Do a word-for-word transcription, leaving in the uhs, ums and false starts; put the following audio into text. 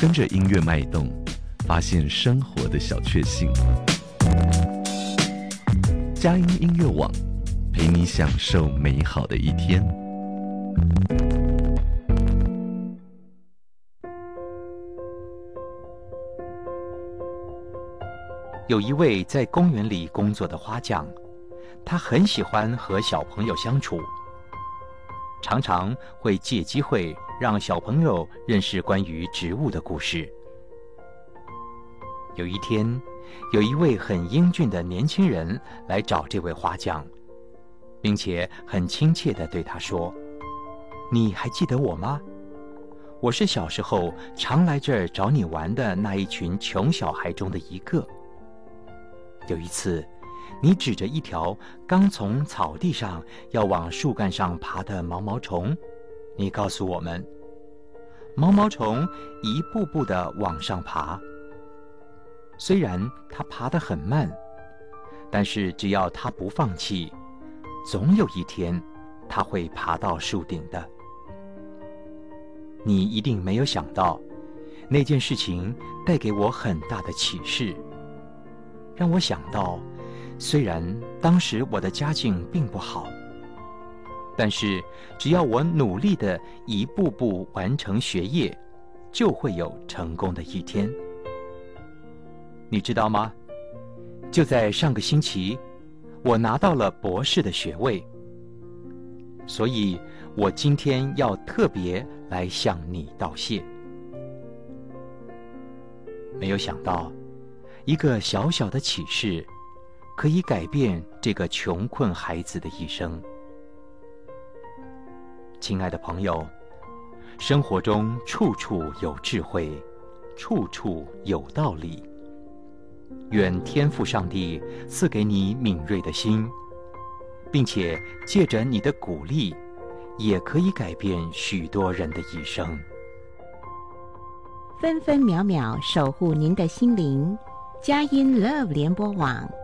跟着音乐脉动，发现生活的小确幸。佳音音乐网，陪你享受美好的一天。 有一位在公园里工作的花匠，他很喜欢和小朋友相处，常常会借机会让小朋友认识关于植物的故事。有一天，有一位很英俊的年轻人来找这位花匠，并且很亲切地对他说：“你还记得我吗？我是小时候常来这儿找你玩的那一群穷小孩中的一个。有一次，你指着一条刚从草地上要往树干上爬的毛毛虫，你告诉我们，毛毛虫一步步地往上爬。虽然它爬得很慢，但是只要它不放弃，总有一天它会爬到树顶的。你一定没有想到，那件事情带给我很大的启示，让我想到，虽然当时我的家境并不好，但是只要我努力地一步步完成学业，就会有成功的一天。你知道吗？就在上个星期，我拿到了博士的学位，所以我今天要特别来向你道谢。没有想到，一个小小的启示，可以改变这个穷困孩子的一生。亲爱的朋友，生活中处处有智慧，处处有道理。愿天父上帝赐给你敏锐的心，并且借着你的鼓励，也可以改变许多人的一生。 分分秒秒守护您的心灵，佳音 Love 联播网。